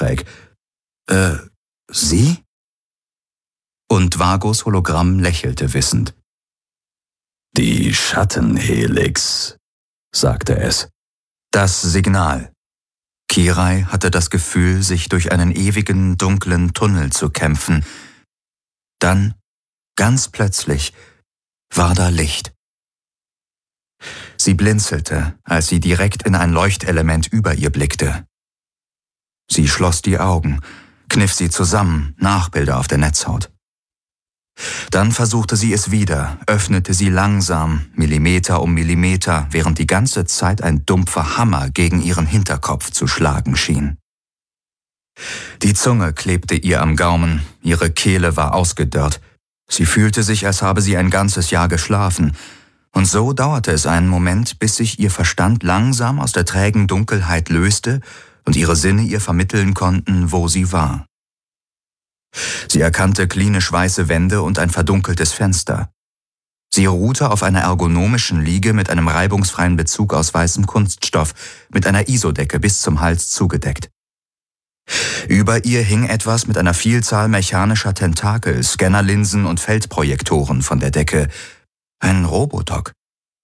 schräg. Sie? Und Vagos Hologramm lächelte wissend. Die Schattenhelix, sagte es. Das Signal. Kirai hatte das Gefühl, sich durch einen ewigen, dunklen Tunnel zu kämpfen. Dann, ganz plötzlich, war da Licht. Sie blinzelte, als sie direkt in ein Leuchtelement über ihr blickte. Sie schloss die Augen, kniff sie zusammen, Nachbilder auf der Netzhaut. Dann versuchte sie es wieder, öffnete sie langsam, Millimeter um Millimeter, während die ganze Zeit ein dumpfer Hammer gegen ihren Hinterkopf zu schlagen schien. Die Zunge klebte ihr am Gaumen, ihre Kehle war ausgedörrt. Sie fühlte sich, als habe sie ein ganzes Jahr geschlafen. Und so dauerte es einen Moment, bis sich ihr Verstand langsam aus der trägen Dunkelheit löste und ihre Sinne ihr vermitteln konnten, wo sie war. Sie erkannte klinisch weiße Wände und ein verdunkeltes Fenster. Sie ruhte auf einer ergonomischen Liege mit einem reibungsfreien Bezug aus weißem Kunststoff, mit einer Isodecke bis zum Hals zugedeckt. Über ihr hing etwas mit einer Vielzahl mechanischer Tentakel, Scannerlinsen und Feldprojektoren von der Decke. Ein Robodoc.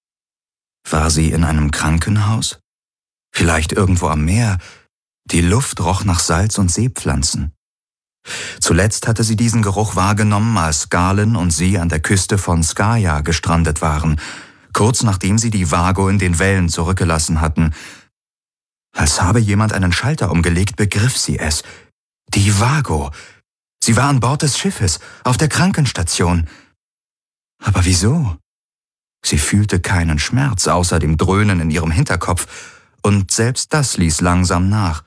War sie in einem Krankenhaus? Vielleicht irgendwo am Meer? Die Luft roch nach Salz und Seepflanzen. Zuletzt hatte sie diesen Geruch wahrgenommen, als Galen und sie an der Küste von Skaya gestrandet waren, kurz nachdem sie die Vago in den Wellen zurückgelassen hatten. Als habe jemand einen Schalter umgelegt, begriff sie es. Die Vago. Sie war an Bord des Schiffes, auf der Krankenstation. Aber wieso? Sie fühlte keinen Schmerz, außer dem Dröhnen in ihrem Hinterkopf, und selbst das ließ langsam nach.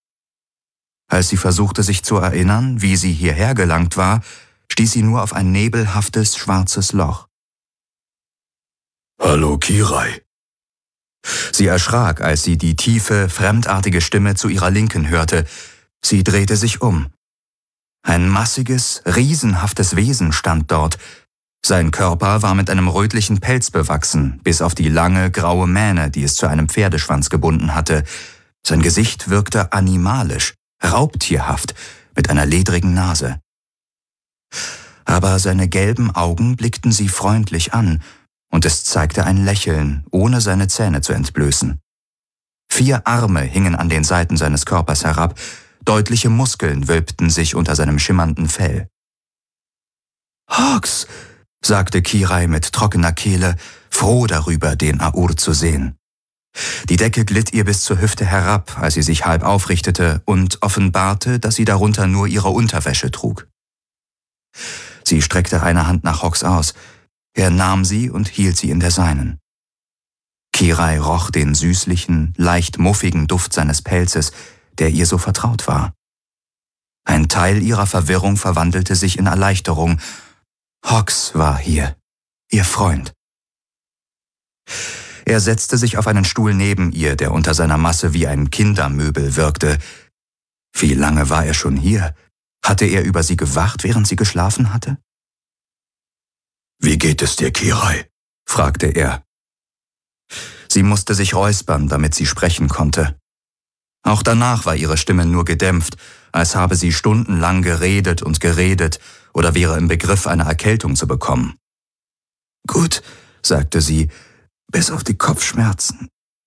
Als sie versuchte, sich zu erinnern, wie sie hierher gelangt war, stieß sie nur auf ein nebelhaftes, schwarzes Loch. »Hallo, Kirai.« Sie erschrak, als sie die tiefe, fremdartige Stimme zu ihrer Linken hörte. Sie drehte sich um. Ein massiges, riesenhaftes Wesen stand dort. Sein Körper war mit einem rötlichen Pelz bewachsen, bis auf die lange, graue Mähne, die es zu einem Pferdeschwanz gebunden hatte. Sein Gesicht wirkte animalisch, raubtierhaft, mit einer ledrigen Nase. Aber seine gelben Augen blickten sie freundlich an, und es zeigte ein Lächeln, ohne seine Zähne zu entblößen. 4 Arme hingen an den Seiten seines Körpers herab, deutliche Muskeln wölbten sich unter seinem schimmernden Fell. »Hawks«, sagte Kirai mit trockener Kehle, froh darüber, den Aur zu sehen. Die Decke glitt ihr bis zur Hüfte herab, als sie sich halb aufrichtete und offenbarte, dass sie darunter nur ihre Unterwäsche trug. Sie streckte eine Hand nach Hawks aus. Er nahm sie und hielt sie in der seinen. Kirai roch den süßlichen, leicht muffigen Duft seines Pelzes, der ihr so vertraut war. Ein Teil ihrer Verwirrung verwandelte sich in Erleichterung. Hawks war hier, ihr Freund. Er setzte sich auf einen Stuhl neben ihr, der unter seiner Masse wie ein Kindermöbel wirkte. Wie lange war er schon hier? Hatte er über sie gewacht, während sie geschlafen hatte? »Wie geht es dir, Kirai?« fragte er. Sie musste sich räuspern, damit sie sprechen konnte. Auch danach war ihre Stimme nur gedämpft, als habe sie stundenlang geredet und geredet oder wäre im Begriff, eine Erkältung zu bekommen. »Gut«, sagte sie, »bis auf die Kopfschmerzen.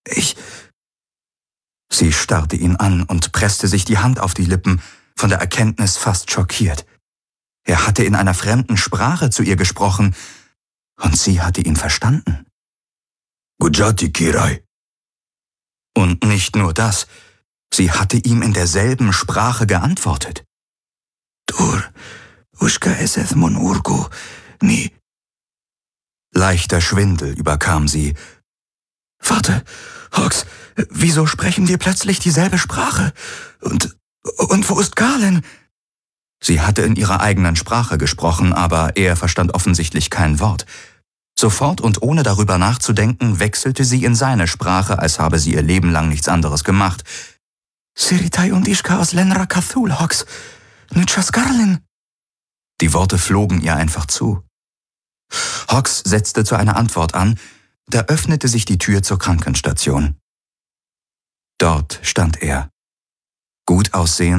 Sie starrte ihn an und presste sich die Hand auf die Lippen, von der Erkenntnis fast schockiert. Er hatte in einer fremden Sprache zu ihr gesprochen, und sie hatte ihn verstanden. »Gujati, Kirai.« Und nicht nur das, sie hatte ihm in derselben Sprache geantwortet. »Dur, ushka eseth mon urgu, ni...« Leichter Schwindel überkam sie. »Warte, Hawks, wieso sprechen wir plötzlich dieselbe Sprache? Und wo ist Galen?« Sie hatte in ihrer eigenen Sprache gesprochen, aber er verstand offensichtlich kein Wort. Sofort und ohne darüber nachzudenken, wechselte sie in seine Sprache, als habe sie ihr Leben lang nichts anderes gemacht. »Siritai und Ishka aus Lenra Cathul, Hawks. Nutschas Garlin.« Die Worte flogen ihr einfach zu. Hawks setzte zu einer Antwort an, da öffnete sich die Tür zur Krankenstation. Dort stand er. Gut aussehend,